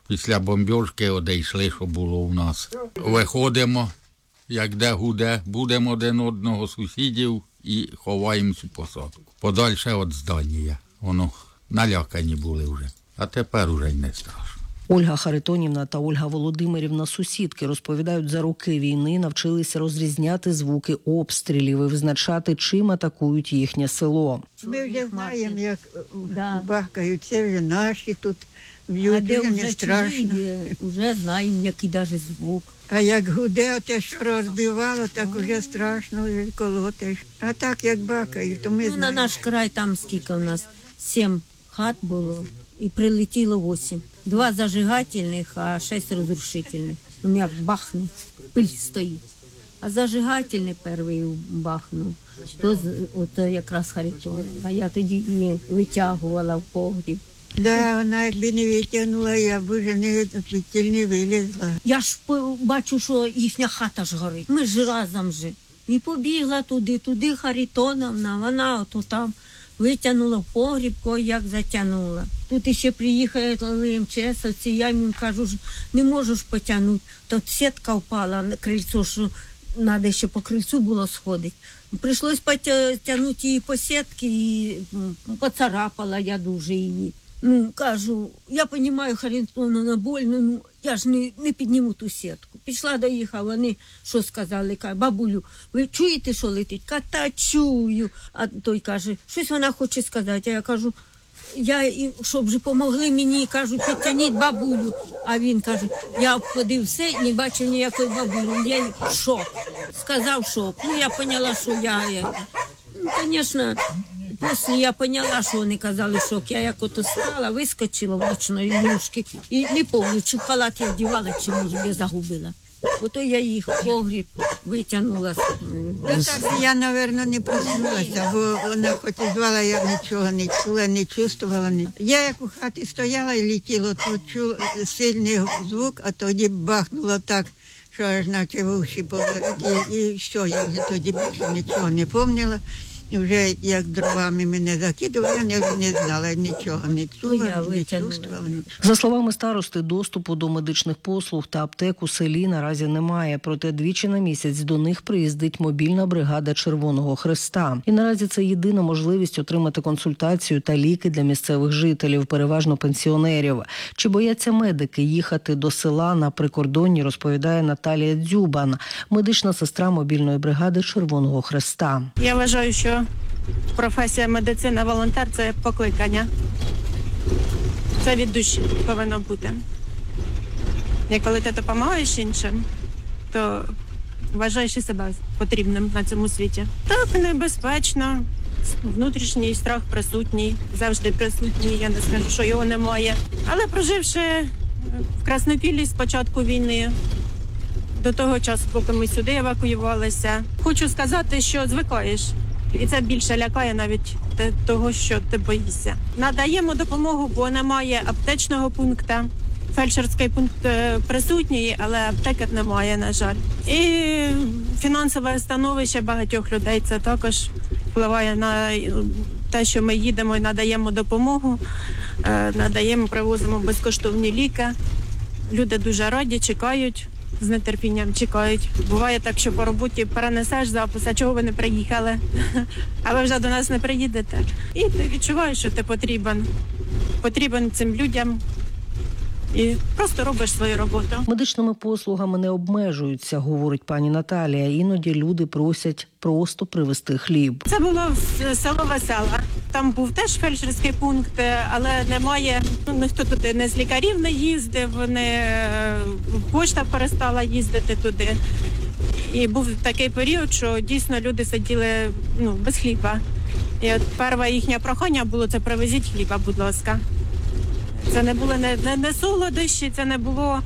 після бомбьошки одійшли, що було у нас. Виходимо, як де гуде, будемо один одного сусідів і ховаємо цю посадку. Подальше від здання. Воно налякані були вже, а тепер уже й не страшно. Ольга Харитонівна та Ольга Володимирівна, сусідки, розповідають, за роки війни навчилися розрізняти звуки обстрілів і визначати, чим атакують їхнє село. Ми вже знаємо, як бахкають, це вже наші тут б'ють, вже не страшно. Вже знаємо, який навіть звук. А як гуде, те, що розбивало, так вже страшно, вже колотиш. А так, як бахають, то ми знаємо. На наш край там скільки у нас? 7 хат було і прилетіло 8. 2 зажигательних, а 6 розрушительних. Ну, як бахнув, пиль стоїть. А зажигательний перший бахнув, то от якраз Харитон. А я тоді її витягувала в погріб. Да, вона якби не витягнула, я б вже не вилізла. Я ж бачу, що їхня хата ж горить. Ми ж разом же. І побігла туди Харитоновна, вона ото там витягнула в погріб, як затягнула. Тут іще приїхали МЧСовці, я їм кажу, не можу ж потягнути. Тут сітка впала на крильцо, що треба ще по крильцю було сходити. Прийшлось потягнути її по сітці і поцарапала я дуже її. Ну, кажу, я розумію, Харитоновна, больно, ну, я ж не підніму ту сітку. Пішла до їх, а вони що сказали? Каже, бабулю, ви чуєте, що летить? Та чую. А той каже, щось вона хоче сказати. А я кажу, щоб вже помогли мені, кажу, підтягніть бабулю. А він каже, я обходив все, не бачив ніякої бабулі. Я шок. Сказав шок. Ну, я поняла, що ну, звісно, після я поняла, що вони казали шок. Я як ото стала, вискочила в ночної ліжки і не пам'ятаю, чи в палаті вдівала, чи, може, я загубила. Ото я їх в погріб витягнула. Я, мабуть, не проснулася, бо вона хоч і звала, я нічого не чула, не чувствувала. Я як у хаті стояла і летіла, то чула сильний звук, а тоді бахнуло так, що аж наче в уші повеликі. І що, я вже тоді більше нічого не пам'ятала. І вже як дровами мене закидували, я не знала, нічого не чула, не чувствувала. За словами старости, доступу до медичних послуг та аптек у селі наразі немає. Проте двічі на місяць до них приїздить мобільна бригада Червоного Хреста. І наразі це єдина можливість отримати консультацію та ліки для місцевих жителів, переважно пенсіонерів. Чи бояться медики їхати до села на прикордонні, розповідає Наталія Дзюбан, медична сестра мобільної бригади Червоного Хреста. Я вважаю, що професія медицина, волонтер – це покликання. Це від душі повинно бути. І коли ти допомагаєш іншим, то вважаєш і себе потрібним на цьому світі. Так, небезпечно. Внутрішній страх присутній, завжди присутній, я не скажу, що його немає. Але проживши в Краснопіллі з початку війни, до того часу, поки ми сюди евакуювалися, хочу сказати, що звикаєш. І це більше лякає навіть того, що ти боїшся. Надаємо допомогу, бо немає аптечного пункту. Фельдшерський пункт присутній, але аптеки немає, на жаль. І фінансове становище багатьох людей це також впливає на те, що ми їдемо і надаємо допомогу, привозимо безкоштовні ліки. Люди дуже раді, чекають. З нетерпінням чекають. Буває так, що по роботі перенесеш запис, а чого ви не приїхали, а ви вже до нас не приїдете. І ти відчуваєш, що ти потрібен цим людям і просто робиш свою роботу. Медичними послугами не обмежуються, говорить пані Наталія. Іноді люди просять просто привезти хліб. Це було село Весела. Там був теж фельдшерський пункт, але немає, ніхто туди не з лікарів не їздив, пошта перестала їздити туди. І був такий період, що дійсно люди сиділи без хліба. І от перше їхнє прохання було: це привезіть хліба, будь ласка. Це не було не солодощі, це не було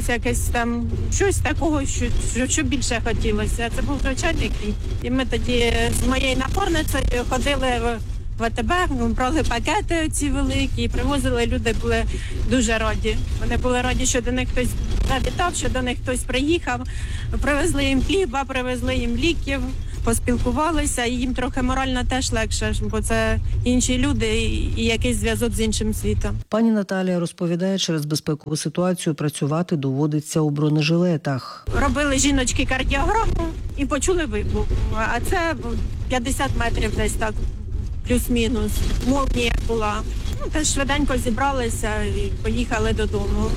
щось такого, що більше хотілося. Це був звичайний хліб. І ми тоді з моєю напарницею ходили в АТБ, брали пакети ці великі і привозили. Люди були дуже раді. Вони були раді, що до них хтось завітав, що до них хтось приїхав. Привезли їм хліба, привезли їм ліків. поспілкувалися, і їм трохи морально теж легше, бо це інші люди і якийсь зв'язок з іншим світом. Пані Наталія розповідає, через безпекову ситуацію працювати доводиться у бронежилетах. Робили жіночки кардіограму і почули вибух. А це 50 метрів десь так, плюс-мінус. Молнія була. Теж швиденько зібралися і поїхали додому.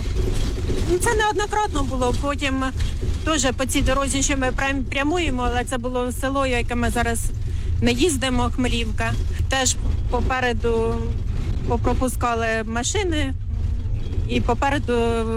Це неоднократно було. Потім теж по цій дорозі, що ми прямуємо, але це було село, яке ми зараз не їздимо, Хмелівка. Теж попереду попропускали машини і попереду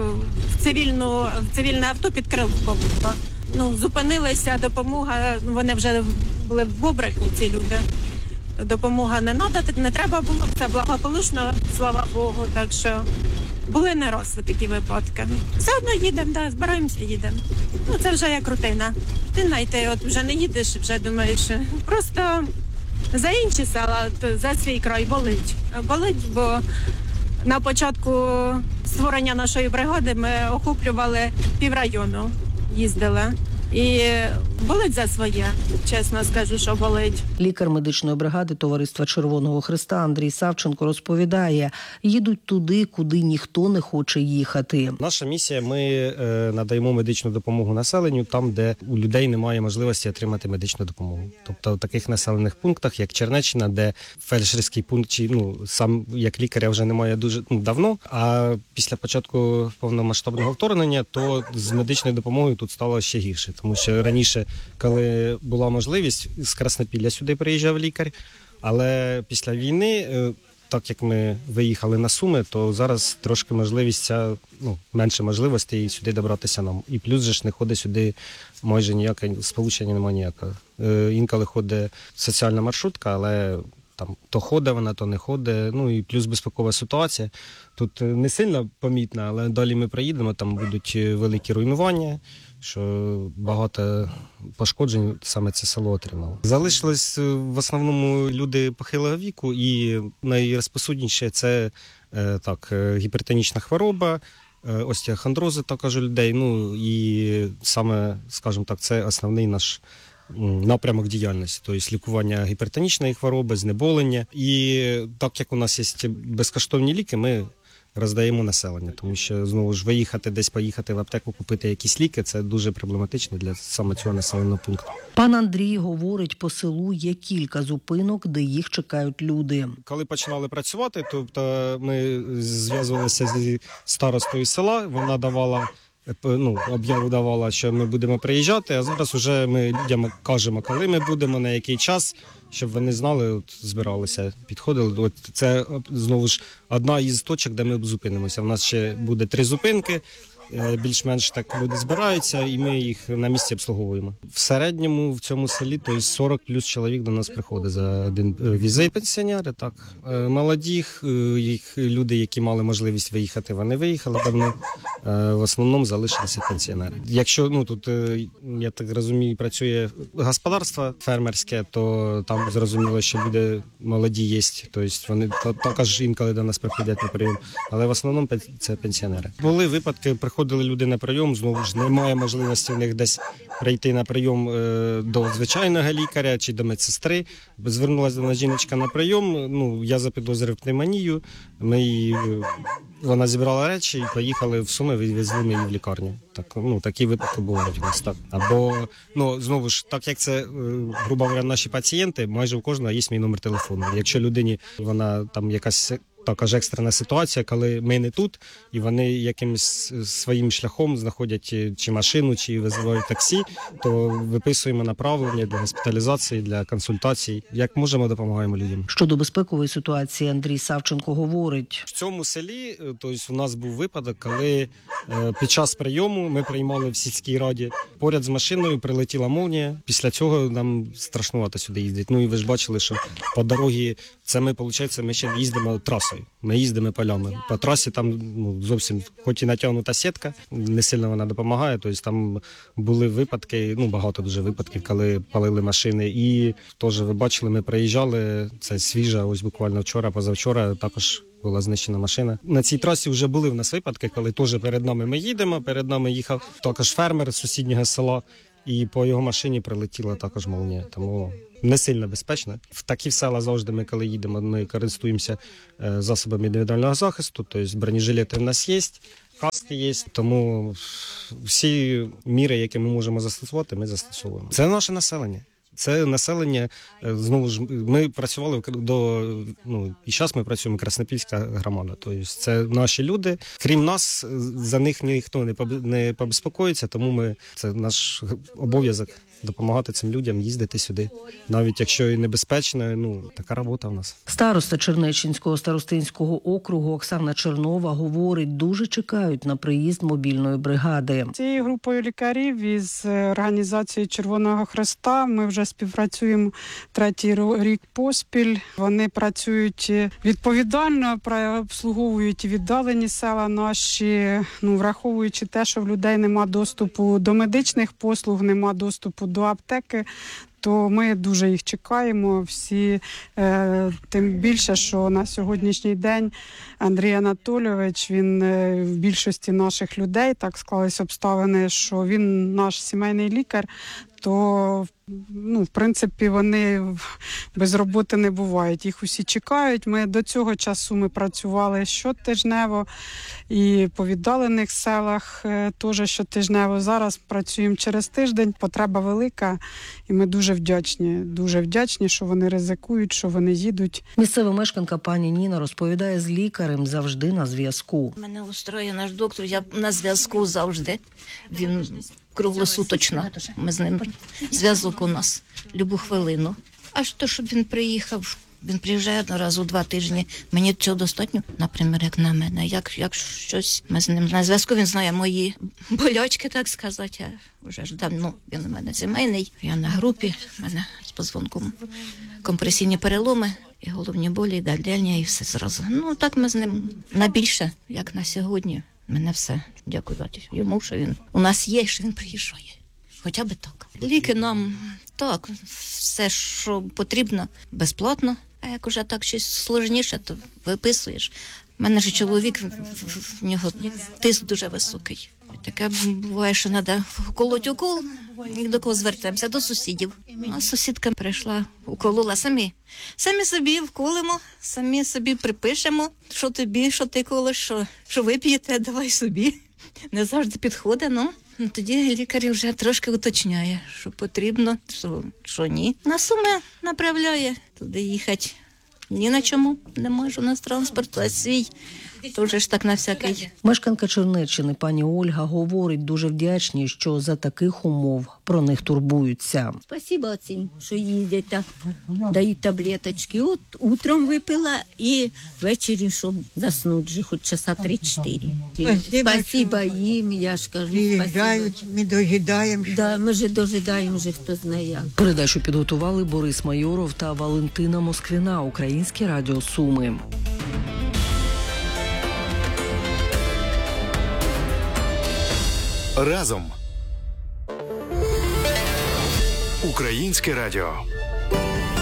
в цивільне авто під крилком. Зупинилися, допомога, вони вже були в Бобрику, ці люди. Допомога не треба було, це благополучно, слава Богу, так що були не раз такі випадки. Все одно їдемо, збираємося, їдемо. Це вже як рутина. Ти от вже не їдеш, вже думаєш, просто за інші села, за свій край болить. Болить, бо на початку створення нашої бригади ми охоплювали піврайону, їздили. І болить за своє, чесно скажу, що болить. Лікар медичної бригади Товариства Червоного Хреста Андрій Савченко розповідає, їдуть туди, куди ніхто не хоче їхати. Наша місія – ми надаємо медичну допомогу населенню там, де у людей немає можливості отримати медичну допомогу. Тобто в таких населених пунктах, як Чернеччина, де фельдшерський пункт, сам як лікаря вже немає дуже давно, а після початку повномасштабного вторгнення, то з медичною допомогою тут стало ще гірше. Тому що раніше, коли була можливість, з Краснопілля сюди приїжджав лікар, але після війни, так як ми виїхали на Суми, то зараз трошки можливість менше можливостей сюди добратися нам. І плюс же ж не ходить сюди майже ніяке, сполучення немає ніякого. Інколи ходить соціальна маршрутка, але там то ходить вона, то не ходить. І плюс безпекова ситуація. Тут не сильно помітна, але далі ми приїдемо, там будуть великі руйнування, що багато пошкоджень саме це село отримало. Залишились в основному люди похилого віку, і найрозповсюдніше це гіпертонічна хвороба, остеохондрози також у людей. І саме, скажімо так, це основний наш напрямок діяльності, тобто лікування гіпертонічної хвороби, знеболення. І так як у нас є безкоштовні ліки, ми роздаємо населення, тому що, знову ж, поїхати в аптеку, купити якісь ліки – це дуже проблематично для саме цього населеного пункту. Пан Андрій говорить, по селу є кілька зупинок, де їх чекають люди. Коли починали працювати, тобто ми зв'язувалися зі старостою села, вона давала об'яву давала, що ми будемо приїжджати, а зараз вже ми людям кажемо, коли ми будемо, на який час, щоб вони знали, збиралися, підходили. Це, знову ж, одна із точок, де ми зупинимося. У нас ще буде 3 зупинки, більш-менш так люди збираються, і ми їх на місці обслуговуємо. В середньому в цьому селі 40 плюс чоловік до нас приходить за один візит. Пенсіонери, так. Молоді, люди, які мали можливість виїхати, вони виїхали давно. В основному залишилися пенсіонери. Якщо тут, я так розумію, працює господарство фермерське, то там зрозуміло, що люди молоді є, тобто вони також інколи до нас приходять на прийом, але в основному це пенсіонери. Були випадки, приходили люди на прийом, знову ж немає можливості в них десь прийти на прийом до звичайного лікаря чи до медсестри. Звернулася до нас жіночка на прийом, я запідозрив пневмонію, вона зібрала речі і поїхали в Суми, відвезли ми її в лікарню. Такі випадки бувають у нас. Так. Або, знову ж, так як це, грубо говоря, наші пацієнти, майже у кожного є мій номер телефону. Якщо людині, вона там якась така екстрена ситуація, коли ми не тут, і вони якимось своїм шляхом знаходять чи машину, чи визивають таксі, то виписуємо направлення для госпіталізації, для консультацій. Як можемо, допомагаємо людям. Щодо безпекової ситуації Андрій Савченко говорить. В цьому селі, у нас був випадок, коли під час прийому ми приймали в сільській раді. Поряд з машиною прилетіла молнія. Після цього нам страшнувато сюди їздити. І ви ж бачили, що по дорогі, ми ще їздимо трасою. Ми їздимо полями. По трасі там зовсім, хоч і натягнута сітка, не сильно вона допомагає. Тобто там були випадки, багато дуже випадків, коли палили машини. І теж ви бачили, ми приїжджали, це свіжа, ось буквально вчора, позавчора також була знищена машина. На цій трасі вже були в нас випадки, коли теж перед нами ми їдемо, перед нами їхав також фермер з сусіднього села. і по його машині прилетіла також молнія. Тому не сильно безпечно. В такі села завжди ми, коли їдемо, ми користуємося засобами індивідуального захисту, тобто бронежилети в нас є, каски є, тому всі міри, які ми можемо застосувати, ми застосовуємо. Це наше населення. Це населення, знову ж, ми працювали і зараз ми працюємо, Краснопільська громада. Тобто це наші люди. Крім нас, за них ніхто не побезпокоїться, тому це наш обов'язок допомагати цим людям, їздити сюди. Навіть якщо і небезпечно, така робота в нас. Староста Чернеччинського старостинського округу Оксана Чернова говорить, дуже чекають на приїзд мобільної бригади. Цією групою лікарів із організацією Червоного Хреста ми вже співпрацюємо 3-й рік поспіль. Вони працюють відповідально, обслуговують віддалені села наші, враховуючи те, що в людей нема доступу до медичних послуг, нема доступу до аптеки, то ми дуже їх чекаємо всі, тим більше, що на сьогоднішній день Андрій Анатолійович, він в більшості наших людей, так склались обставини, що він наш сімейний лікар, то в принципі, вони без роботи не бувають. Їх усі чекають. Ми до цього часу працювали щотижнево і по віддалених селах теж щотижнево. Зараз працюємо через тиждень. Потреба велика, і ми дуже вдячні, що вони ризикують, що вони їдуть. Місцева мешканка пані Ніна розповідає, з лікарем завжди на зв'язку. Мене устроює наш доктор, я на зв'язку завжди. Він круглосуточно, ми з ним зв'язок у нас любу хвилину. Аж то, щоб він приїхав, він приїжджає раз у 2 тижні. Мені цього достатньо, наприклад, як на мене. Як щось, ми з ним на зв'язку, він знає мої болячки, так сказати. Я вже ж давно, він у мене сімейний, я на групі, в мене з позвонком компресійні переломи, і головні болі, і дальня, і все зразу. Так ми з ним на більше, як на сьогодні. Мене все. Дякувати йому, що він у нас є, що він приїжджає. Хоча б так. Ліки нам, так, все, що потрібно, безплатно. А як уже так щось сложніше, то виписуєш. У мене ж чоловік, в нього тиск дуже високий. Таке буває, що треба вколоть укол, і до кого звертаємося? До сусідів. А сусідка прийшла, уколола самі. Самі собі вколимо, самі собі припишемо, що тобі, що ти колиш, що ви п'єте, давай собі. Не завжди підходить, тоді лікар вже трошки уточняє, що потрібно, що ні. На Суми направляє, туди їхати ні на чому не можу, у нас транспорт, а свій. Тоже ж так на всякий. Мешканка Чернеччини пані Ольга говорить, дуже вдячні, що за таких умов про них турбуються. Спасибо цим, що їздять, так, дають таблеточки. От утром випила і ввечері, щоб заснути вже хоч часа 3-4. Спасибо їм, я ж кажу. Приїжджають, ми дожидаємо. Да, ми вже дожидаємо, вже хто знає як. Передачу підготували Борис Майоров та Валентина Москвіна, Українське радіо Суми. Разом. Українське радіо.